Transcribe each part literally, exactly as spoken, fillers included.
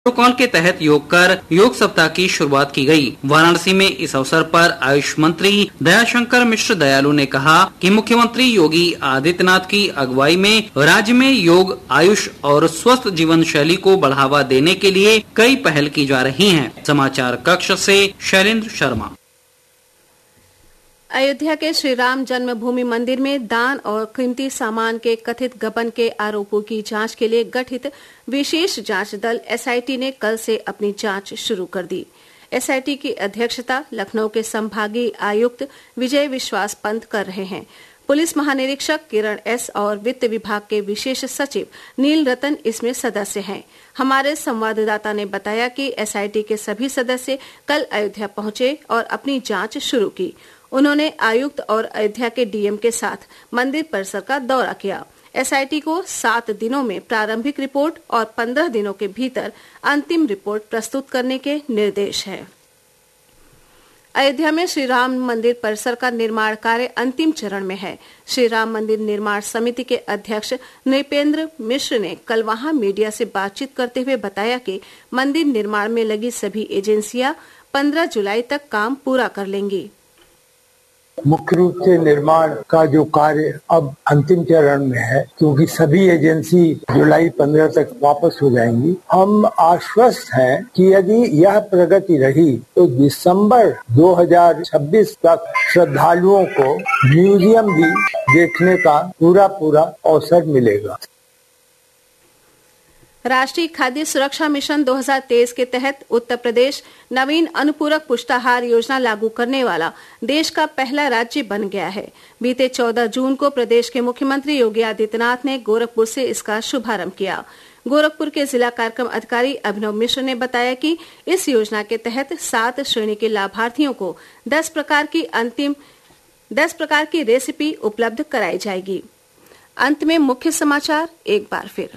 Protocol के तहत योग कर योग सप्ताह की शुरुआत की गई। वाराणसी में इस अवसर पर आयुष मंत्री दयाशंकर मिश्र दयालु ने कहा कि मुख्यमंत्री योगी आदित्यनाथ की अगुवाई में राज्य में योग, आयुष और स्वस्थ जीवन शैली को बढ़ावा देने के लिए कई पहल की जा रही हैं। समाचार कक्ष से शैलेंद्र शर्मा। अयोध्या के श्री राम जन्मभूमि मंदिर में दान और कीमती सामान के कथित गबन के आरोपों की जांच के लिए गठित विशेष जांच दल एसआईटी ने कल से अपनी जांच शुरू कर दी। एसआईटी की अध्यक्षता लखनऊ के संभागीय आयुक्त विजय विश्वास पंत कर रहे हैं। पुलिस महानिरीक्षक किरण एस और वित्त विभाग के विशेष सचिव नील रतन इसमें सदस्य हैं। हमारे संवाददाता ने बताया कि एसआईटी के सभी सदस्य कल अयोध्या पहुंचे और अपनी जांच शुरू की। उन्होंने आयुक्त और अयोध्या के डीएम के साथ मंदिर परिसर का दौरा किया। एसआईटी को सात दिनों में प्रारंभिक रिपोर्ट और पंद्रह दिनों के भीतर अंतिम रिपोर्ट प्रस्तुत करने के निर्देश हैं। अयोध्या में श्री राम मंदिर परिसर का निर्माण कार्य अंतिम चरण में है। श्री राम मंदिर निर्माण समिति के अध्यक्ष नृपेंद्र मिश्र ने कल वहां मीडिया से बातचीत करते हुए बताया कि मंदिर निर्माण में लगी सभी एजेंसियां पंद्रह जुलाई तक काम पूरा कर लेंगी। मुख्य रूप से निर्माण का जो कार्य अब अंतिम चरण में है, क्योंकि सभी एजेंसी जुलाई पंद्रह तक वापस हो जाएंगी। हम आश्वस्त हैं कि यदि यह प्रगति रही तो दिसंबर दो हज़ार छब्बीस तक श्रद्धालुओं को म्यूजियम भी देखने का पूरा पूरा अवसर मिलेगा। राष्ट्रीय खाद्य सुरक्षा मिशन दो हज़ार तेईस के तहत उत्तर प्रदेश नवीन अनुपूरक पुष्टाहार योजना लागू करने वाला देश का पहला राज्य बन गया है। बीते चौदह जून को प्रदेश के मुख्यमंत्री योगी आदित्यनाथ ने गोरखपुर से इसका शुभारंभ किया। गोरखपुर के जिला कार्यक्रम अधिकारी अभिनव मिश्र ने बताया कि इस योजना के तहत सात श्रेणी के लाभार्थियों को दस प्रकार की अंतिम दस प्रकार की रेसिपी उपलब्ध कराई जाएगी। अंत में मुख्य समाचार एक बार फिर।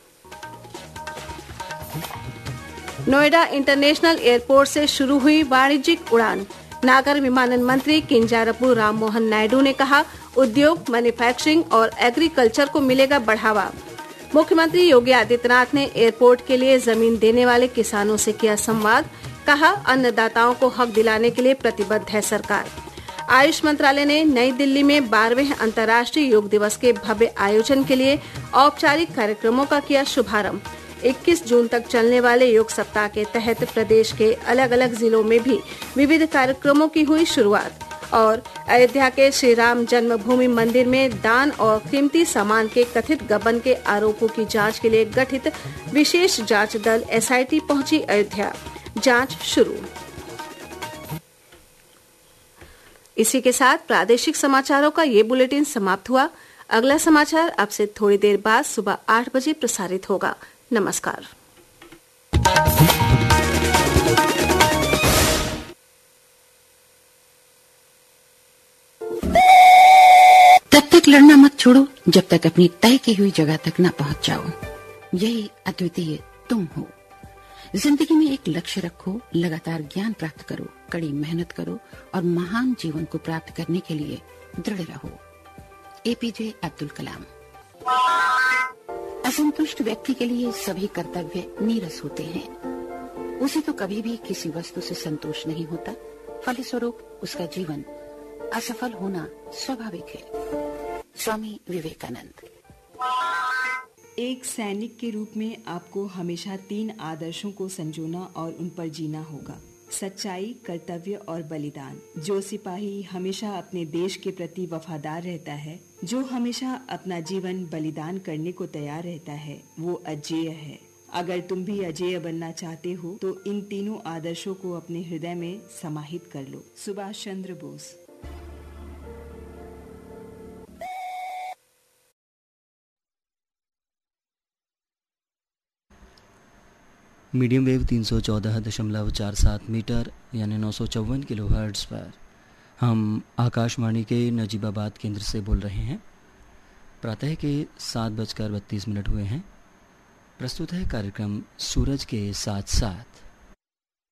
नोएडा इंटरनेशनल एयरपोर्ट से शुरू हुई वाणिज्यिक उड़ान। नागर विमानन मंत्री किंजारप्पू राम मोहन नायडू ने कहा, उद्योग, मैन्युफैक्चरिंग और एग्रीकल्चर को मिलेगा बढ़ावा। मुख्यमंत्री योगी आदित्यनाथ ने एयरपोर्ट के लिए जमीन देने वाले किसानों से किया संवाद। कहा, अन्नदाताओं को हक दिलाने के लिए प्रतिबद्ध है सरकार। आयुष मंत्रालय ने नई दिल्ली में बारहवें अंतर्राष्ट्रीय योग दिवस के भव्य आयोजन के लिए औपचारिक कार्यक्रमों का किया शुभारंभ। इक्कीस जून तक चलने वाले योग सप्ताह के तहत प्रदेश के अलग अलग जिलों में भी विविध कार्यक्रमों की हुई शुरुआत। और अयोध्या के श्री राम जन्मभूमि मंदिर में दान और कीमती सामान के कथित गबन के आरोपों की जांच के लिए गठित विशेष जांच दल एसआईटी पहुंची अयोध्या। जांच शुरू। इसी के साथ प्रादेशिक समाचारों का ये बुलेटिन समाप्त हुआ। अगला समाचार अब से थोड़ी देर बाद सुबह आठ बजे प्रसारित होगा। नमस्कार। तब तक लड़ना मत छोड़ो जब तक अपनी तय की हुई जगह तक न पहुंच जाओ। यही अद्वितीय तुम हो। जिंदगी में एक लक्ष्य रखो, लगातार ज्ञान प्राप्त करो, कड़ी मेहनत करो और महान जीवन को प्राप्त करने के लिए दृढ़ रहो। एपीजे अब्दुल कलाम। असंतुष्ट व्यक्ति के लिए सभी कर्तव्य नीरस होते हैं। उसे तो कभी भी किसी वस्तु से संतोष नहीं होता, फलस्वरूप उसका जीवन असफल होना स्वाभाविक है। स्वामी विवेकानंद। एक सैनिक के रूप में आपको हमेशा तीन आदर्शों को संजोना और उन पर जीना होगा: सच्चाई, कर्तव्य और बलिदान। जो सिपाही हमेशा अपने देश के प्रति वफादार रहता है, जो हमेशा अपना जीवन बलिदान करने को तैयार रहता है, वो अजेय है। अगर तुम भी अजेय बनना चाहते हो तो इन तीनों आदर्शों को अपने हृदय में समाहित कर लो। सुभाष चंद्र बोस। मीडियम वेव तीन सौ चौदह दशमलव चार सात मीटर यानी नौ सौ चौवन किलो हर्ट्ज़ पर हम आकाशवाणी के नजीबाबाद केंद्र से बोल रहे हैं। प्रातः के सात बजकर बत्तीस मिनट हुए हैं। प्रस्तुत है कार्यक्रम सूरज के साथ साथ।